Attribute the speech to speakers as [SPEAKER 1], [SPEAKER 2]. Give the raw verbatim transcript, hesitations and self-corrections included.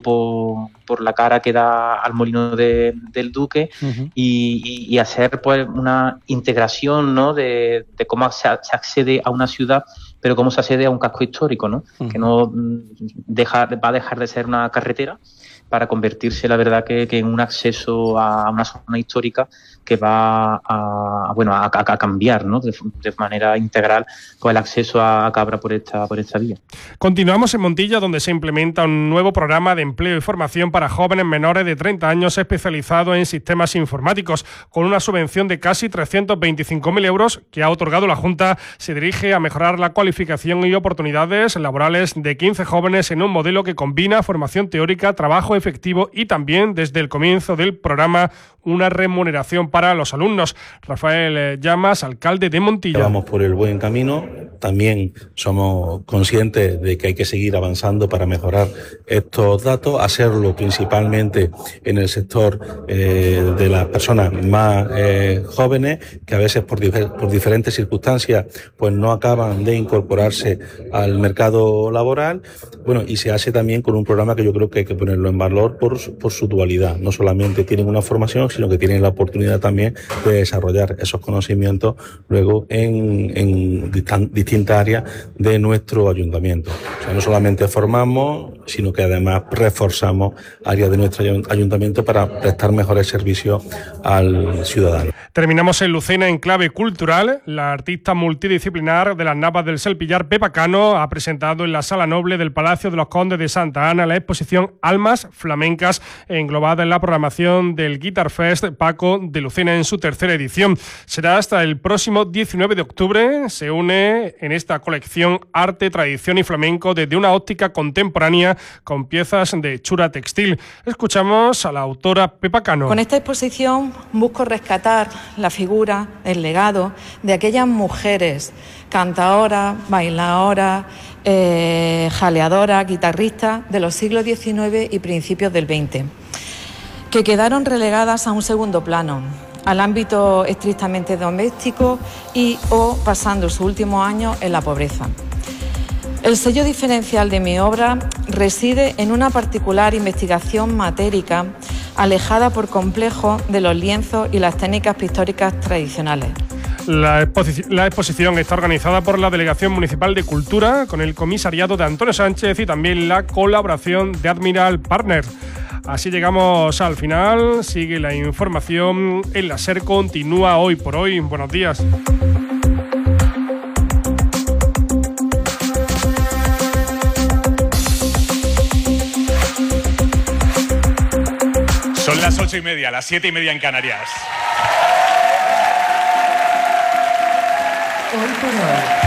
[SPEAKER 1] por, por la cara que da al Molino de, del Duque, uh-huh. y, y, y hacer pues una integración, ¿no?, de, de cómo se, se accede a una ciudad, pero cómo se accede a un casco histórico, ¿no? Uh-huh. Que no deja, va a dejar de ser una carretera para convertirse, la verdad, que, que en un acceso a una zona histórica que va a, bueno, a, a cambiar, ¿no?, de, de manera integral pues, el acceso a Cabra por esta, por esta vía.
[SPEAKER 2] Continuamos en Montilla, donde se implementa un nuevo programa de empleo y formación para jóvenes menores de treinta años especializado en sistemas informáticos, con una subvención de casi trescientos veinticinco mil euros que ha otorgado la Junta. Se dirige a mejorar la cualificación y oportunidades laborales de quince jóvenes en un modelo que combina formación teórica, trabajo efectivo y también, desde el comienzo del programa, una remuneración para los alumnos. Rafael Llamas, alcalde de Montilla.
[SPEAKER 3] Vamos por el buen camino. También somos conscientes de que hay que seguir avanzando para mejorar estos datos, hacerlo principalmente en el sector eh, de las personas más eh, jóvenes, que a veces por, difer- por diferentes circunstancias pues no acaban de incorporarse al mercado laboral. Bueno, y se hace también con un programa que yo creo que hay que ponerlo en valor por su, por su dualidad. No solamente tienen una formación, sino que tienen la oportunidad también de desarrollar esos conocimientos luego en, en distan- distintas áreas de nuestro ayuntamiento. O sea, no solamente formamos, sino que además reforzamos áreas de nuestro ayuntamiento para prestar mejores servicios al ciudadano.
[SPEAKER 2] Terminamos en Lucena en clave cultural. La artista multidisciplinar de las Navas del Selpillar, Pepa Cano, ha presentado en la Sala Noble del Palacio de los Condes de Santa Ana la exposición Almas Flamencas, englobada en la programación del Guitar Fest Paco de Lucena en su tercera edición. Será hasta el próximo diecinueve de octubre. Se une en esta colección arte, tradición y flamenco desde una óptica contemporánea con piezas de hechura textil. Escuchamos a la autora Pepa Cano.
[SPEAKER 4] Con esta exposición busco rescatar la figura, el legado de aquellas mujeres cantadoras, bailadoras, eh, jaleadoras, guitarristas de los siglos diecinueve y principios del veinte, que quedaron relegadas a un segundo plano, al ámbito estrictamente doméstico y o pasando sus últimos años en la pobreza. El sello diferencial de mi obra reside en una particular investigación matérica alejada por complejo de los lienzos y las técnicas pictóricas tradicionales.
[SPEAKER 2] La, exposi- la exposición está organizada por la Delegación Municipal de Cultura, con el comisariado de Antonio Sánchez y también la colaboración de Admiral Partner. Así llegamos al final. Sigue la información en la SER, continúa Hoy por Hoy. Buenos días.
[SPEAKER 5] Son las ocho y media, las siete y media en Canarias.
[SPEAKER 6] Hoy por Hoy.